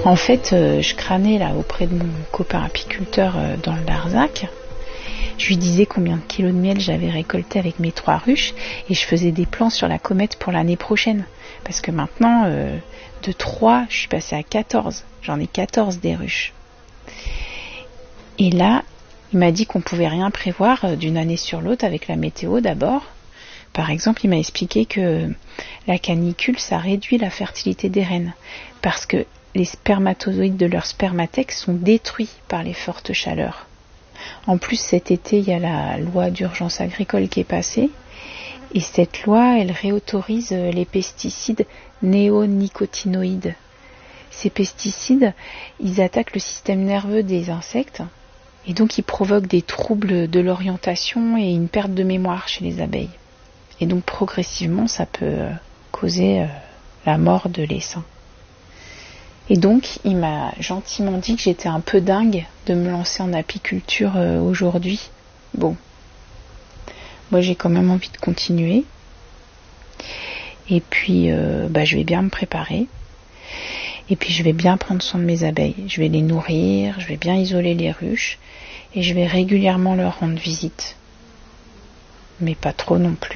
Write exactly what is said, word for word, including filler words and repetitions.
En fait, euh, je crânais là auprès de mon copain apiculteur euh, dans le Larzac. Je lui disais combien de kilos de miel j'avais récolté avec mes trois ruches et je faisais des plans sur la comète pour l'année prochaine. Parce que maintenant, euh, de trois, je suis passée à quatorze. J'en ai quatorze des ruches. Et là, il m'a dit qu'on pouvait rien prévoir d'une année sur l'autre avec la météo d'abord. Par exemple, il m'a expliqué que la canicule, ça réduit la fertilité des reines. Parce que les spermatozoïdes de leur spermathèque sont détruits par les fortes chaleurs. En plus, cet été, il y a la loi d'urgence agricole qui est passée. Et cette loi, elle réautorise les pesticides néonicotinoïdes. Ces pesticides, ils attaquent le système nerveux des insectes. Et donc, ils provoquent des troubles de l'orientation et une perte de mémoire chez les abeilles. Et donc, progressivement, ça peut causer la mort de l'essaim. Et donc, il m'a gentiment dit que j'étais un peu dingue de me lancer en apiculture euh, aujourd'hui. Bon, moi j'ai quand même envie de continuer. Et puis, euh, bah, je vais bien me préparer. Et puis, je vais bien prendre soin de mes abeilles. Je vais les nourrir, je vais bien isoler les ruches. Et je vais régulièrement leur rendre visite. Mais pas trop non plus.